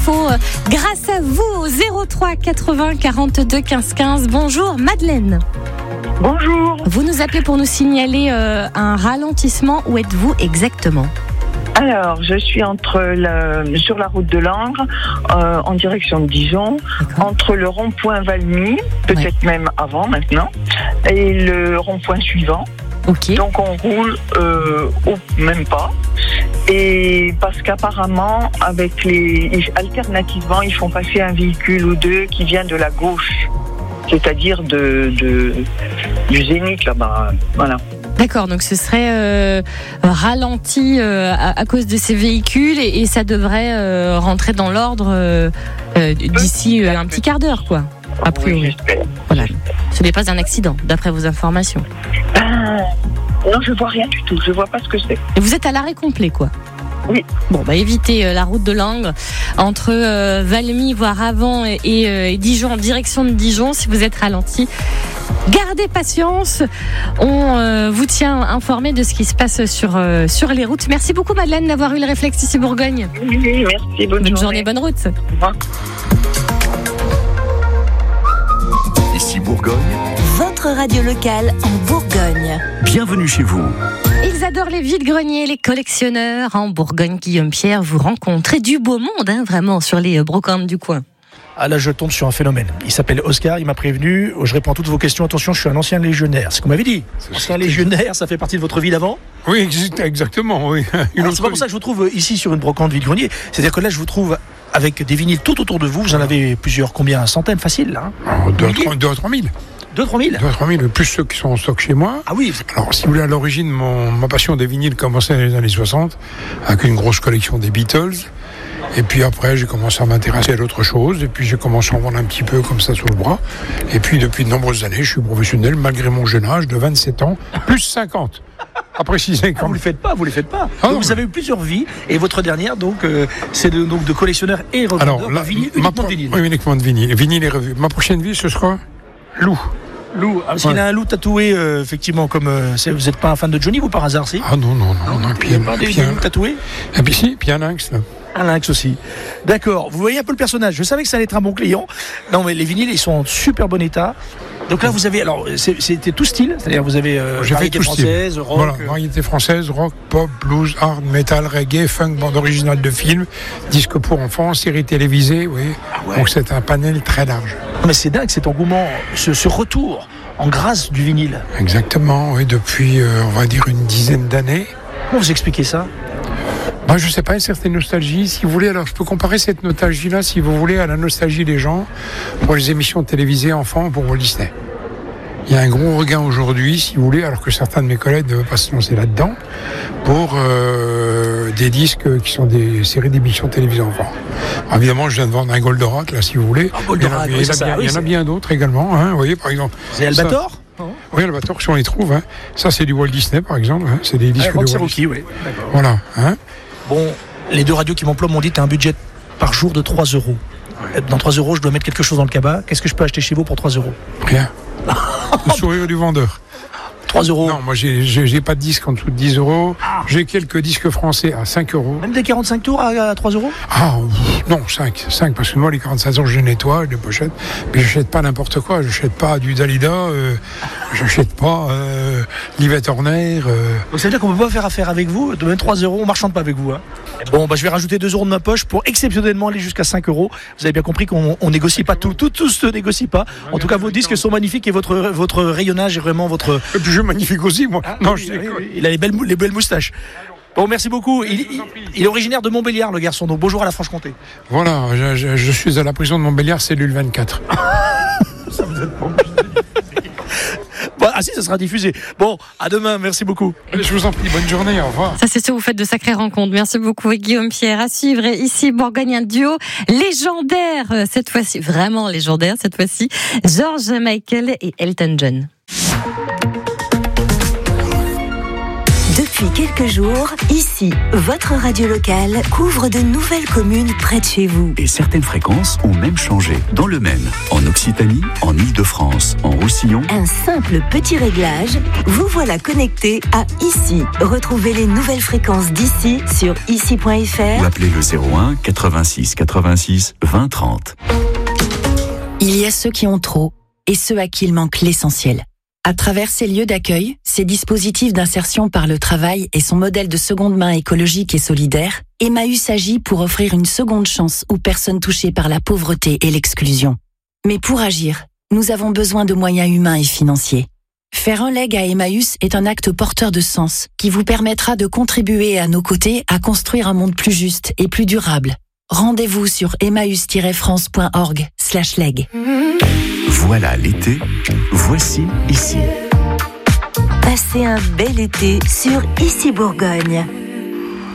infos grâce à vous au 03 80 42 15 15. Bonjour Madeleine. Bonjour. Vous nous appelez pour nous signaler un ralentissement. Où êtes-vous exactement ? Alors, je suis sur la route de Langres, en direction de Dijon, entre le rond-point Valmy, peut-être même avant maintenant, et le rond-point suivant. Ok. Donc on roule même pas. Et parce qu'apparemment, alternativement, ils font passer un véhicule ou deux qui vient de la gauche, c'est-à-dire du Zénith là-bas. Voilà. D'accord, donc ce serait ralenti à cause de ces véhicules et ça devrait rentrer dans l'ordre d'ici un petit quart d'heure, quoi. A priori. Oui, voilà. Ce n'est pas un accident, d'après vos informations. Non, je vois rien du tout. Je vois pas ce que c'est. Et vous êtes à l'arrêt complet, quoi. Oui. Bon, évitez la route de Langres entre Valmy, voire avant, et Dijon, en direction de Dijon, si vous êtes ralenti. Gardez patience. On vous tient informé de ce qui se passe sur les routes. Merci beaucoup, Madeleine, d'avoir eu le réflexe ici Bourgogne. Oui, merci. Bonne journée. Bonne route. Au revoir. Ici Bourgogne, votre radio locale en Bourgogne. bienvenue chez vous. Ils adorent les vides-greniers, les collectionneurs. En Bourgogne, Guillaume Pierre, vous rencontrez du beau monde, vraiment, sur les brocantes du coin. Ah là, je tombe sur un phénomène. Il s'appelle Oscar, il m'a prévenu. Je réponds à toutes vos questions. Attention, je suis un ancien légionnaire. C'est ce qu'on m'avait dit. Ancien légionnaire, ça fait partie de votre vie d'avant ? Oui, exactement, oui. Alors, c'est pas pour ça que je vous trouve ici sur une brocante vide-grenier. C'est-à-dire que là, je vous trouve avec des vinyles tout autour de vous. Vous en avez plusieurs, combien ? Centaines, facile, là, hein ? 2 à 3 000. 2-3 000 ? 2 à 3 000, plus ceux qui sont en stock chez moi. Ah oui. Alors, si vous voulez, à l'origine, ma passion des vinyles commençait dans les années 60, avec une grosse collection des Beatles. Et puis après, j'ai commencé à m'intéresser à d'autres choses. Et puis, j'ai commencé à en vendre un petit peu comme ça sous le bras. Et puis, depuis de nombreuses années, je suis professionnel, malgré mon jeune âge de 27 ans, plus 50. À préciser quand vous les faites pas. Ah donc, vous avez eu plusieurs vies. Et votre dernière, donc, c'est de collectionneur et revendeur. Alors, là, uniquement de vinyle. Oui, uniquement de vinyle. Vinyle et revue. Ma prochaine vie, ce sera loup. Parce qu'il a un loup tatoué, effectivement, comme vous n'êtes pas un fan de Johnny, vous, par hasard, si ? Ah non. Puis un loup tatoué ? Et puis si, puis un lynx, là. Un lynx aussi. D'accord. Vous voyez un peu le personnage. Je savais que ça allait être un bon client. Non, mais les vinyles, ils sont en super bon état. Donc là, vous avez. Alors, c'était tout style. C'est-à-dire, vous avez variété française, rock. Voilà, variété française, rock, pop, blues, hard, metal, reggae, funk, bande originale de film, disque pour enfants, série télévisée, oui. Ah ouais. Donc c'est un panel très large. Mais c'est dingue cet engouement, ce retour en grâce du vinyle. Exactement, oui, depuis, on va dire, une dizaine d'années. Comment vous expliquez ça ? Je ne sais pas, une certaine nostalgie, si vous voulez. Alors, je peux comparer cette nostalgie-là, si vous voulez, à la nostalgie des gens pour les émissions télévisées enfants pour Walt Disney. Il y a un gros regain aujourd'hui, si vous voulez, alors que certains de mes collègues ne veulent pas se lancer là-dedans, pour des disques qui sont des séries d'émissions télévisées enfants. Alors, évidemment, je viens de vendre un Goldorak, là, si vous voulez. Il y en a bien d'autres également. Hein, vous voyez, par exemple. C'est Albator ? Oui, Albator, si on les trouve. Hein. Ça, c'est du Walt Disney, par exemple. Hein. C'est des disques de Walt Disney. Oui. D'accord. Voilà. Hein. Bon, les deux radios qui m'emploient m'ont dit que tu as un budget par jour de 3 €. Dans 3 €, je dois mettre quelque chose dans le cabas. Qu'est-ce que je peux acheter chez vous pour 3 €? Rien. Le sourire du vendeur. 3 €. Non, moi j'ai pas de disque en dessous de 10 €. J'ai quelques disques français à 5 €. Même des 45 tours à 3 €? Ah non, 5, parce que moi les 45 tours je les nettoie, je les pochette, mais j'achète pas n'importe quoi, j'achète pas du Dalida, j'achète pas l'Yvette Horner. Donc ça veut dire qu'on peut pas faire affaire avec vous, de même 3 €, on marchande pas avec vous. Hein. Bon, je vais rajouter 2 € de ma poche pour exceptionnellement aller jusqu'à 5 €. Vous avez bien compris qu'on négocie pas tout se négocie pas. En tout cas, vos disques sont magnifiques et votre rayonnage est vraiment votre... Et puis je magnifique aussi, moi. Ah, non, oui, il a les belles moustaches. Bon, merci beaucoup. Il est originaire de Montbéliard, le garçon. Donc bonjour à la Franche-Comté. Voilà, je suis à la prison de Montbéliard, cellule 24. Ça vous êtes pas obligé de diffuser. Bon, ah si, ça sera diffusé. Bon, à demain, merci beaucoup. Je vous en prie, bonne journée, au revoir. Ça, c'est sûr, vous faites de sacrées rencontres. Merci beaucoup, Guillaume Pierre. À suivre, et ici, Bourgogne, un duo légendaire, cette fois-ci, vraiment légendaire, cette fois-ci, George Michael et Elton John. Depuis quelques jours, ici, votre radio locale couvre de nouvelles communes près de chez vous. Et certaines fréquences ont même changé. Dans le Maine, en Occitanie, en Île-de-France, en Roussillon. Un simple petit réglage, vous voilà connecté à ici. Retrouvez les nouvelles fréquences d'ici sur ici.fr Ou appelez le 01 86 86 20 30. Il y a ceux qui ont trop et ceux à qui il manque l'essentiel. À travers ces lieux d'accueil, ces dispositifs d'insertion par le travail et son modèle de seconde main écologique et solidaire, Emmaüs agit pour offrir une seconde chance aux personnes touchées par la pauvreté et l'exclusion. Mais pour agir, nous avons besoin de moyens humains et financiers. Faire un leg à Emmaüs est un acte porteur de sens qui vous permettra de contribuer à nos côtés à construire un monde plus juste et plus durable. Rendez-vous sur emmaüs-france.org/leg. Voilà l'été, voici ici. Passez un bel été sur Ici Bourgogne.